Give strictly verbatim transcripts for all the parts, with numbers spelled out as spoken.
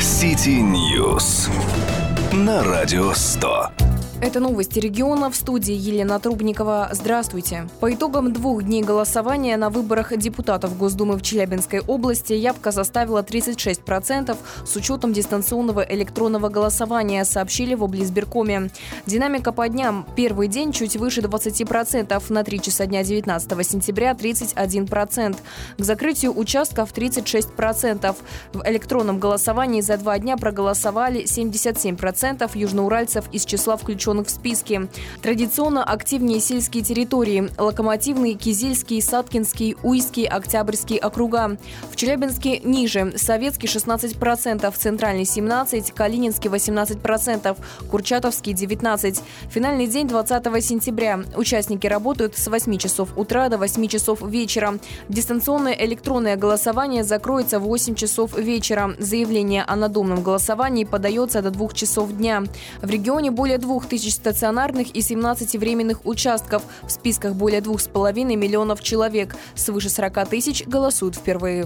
City News на Радио сто. Это новости региона, в студии Елена Трубникова. Здравствуйте. По итогам двух дней голосования на выборах депутатов Госдумы в Челябинской области явка составила тридцать шесть процентов с учетом дистанционного электронного голосования, сообщили в облизбиркоме. Динамика по дням. Первый день чуть выше двадцати процентов, на три часа дня девятнадцатого сентября тридцать один процент. К закрытию участков тридцать шесть процентов. В электронном голосовании за два дня проголосовали семьдесят семь процентов южноуральцев из числа включенных в списке. Традиционно активнее сельские территории – Локомотивный, Кизильский, Саткинский, Уйский, Октябрьский округа. В Челябинске ниже – Советский шестнадцать процентов, Центральный семнадцать процентов, Калининский восемнадцать процентов, Курчатовский девятнадцать процентов. Финальный день двадцатого сентября. Участники работают с восьми часов утра до восьми часов вечера. Дистанционное электронное голосование закроется в восемь часов вечера. Заявление о надомном голосовании подается до двух часов дня. В регионе более двух тысяч стационарных и семнадцати временных участков. В списках более двух с половиной миллионов человек. Свыше сорока тысяч голосуют впервые.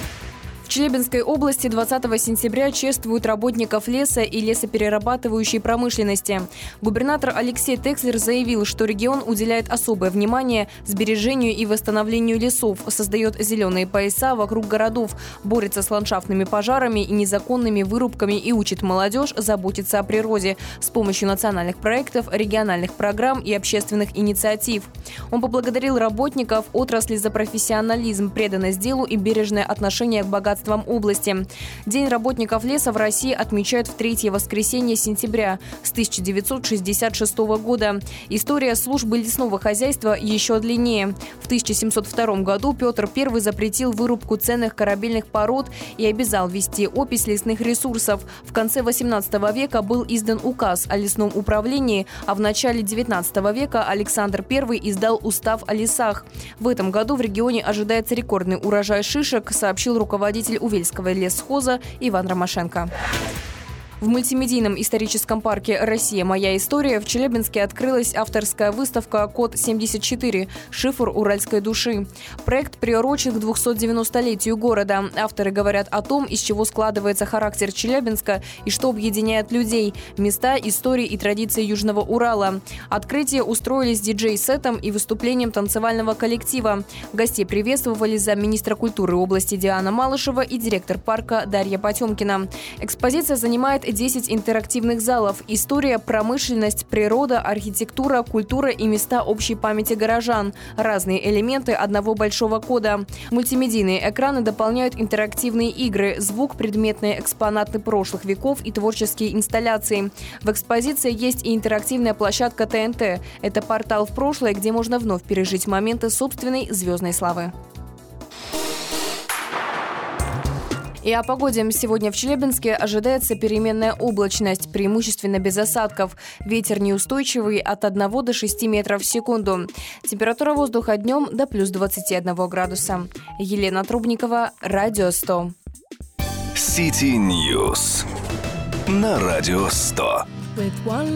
В Челябинской области двадцатого сентября чествуют работников леса и лесоперерабатывающей промышленности. Губернатор Алексей Текслер заявил, что регион уделяет особое внимание сбережению и восстановлению лесов, создает зеленые пояса вокруг городов, борется с ландшафтными пожарами и незаконными вырубками и учит молодежь заботиться о природе с помощью национальных проектов, региональных программ и общественных инициатив. Он поблагодарил работников отрасли за профессионализм, преданность делу и бережное отношение к богатству области. День работников леса в России отмечают в третье воскресенье сентября с тысяча девятьсот шестьдесят шестого года. История службы лесного хозяйства еще длиннее. В тысяча семьсот втором году Петр Первый запретил вырубку ценных корабельных пород и обязал вести опись лесных ресурсов. В конце восемнадцатого века был издан указ о лесном управлении, а в начале девятнадцатого века Александр Первый издал устав о лесах. В этом году в регионе ожидается рекордный урожай шишек, сообщил руководитель Увельского лесхоза Иван Ромашенко. В мультимедийном историческом парке «Россия. Моя история» в Челябинске открылась авторская выставка «Код семьдесят четыре. Шифр уральской души». Проект приурочен к двухсотдевяностолетию города. Авторы говорят о том, из чего складывается характер Челябинска и что объединяет людей, места, истории и традиции Южного Урала. Открытие устроили с диджей-сетом и выступлением танцевального коллектива. Гостей приветствовали замминистра культуры области Диана Малышева и директор парка Дарья Потемкина. Экспозиция занимает десять интерактивных залов. История, промышленность, природа, архитектура, культура и места общей памяти горожан. Разные элементы одного большого кода. Мультимедийные экраны дополняют интерактивные игры, звук, предметные экспонаты прошлых веков и творческие инсталляции. В экспозиции есть и интерактивная площадка Тэ Эн Тэ. Это портал в прошлое, где можно вновь пережить моменты собственной звездной славы. И о погоде. Сегодня в Челябинске ожидается переменная облачность, преимущественно без осадков. Ветер неустойчивый от одного до шести метров в секунду. Температура воздуха днем до плюс двадцати одного градуса. Елена Трубникова, Радио сто. City News на Радио сто.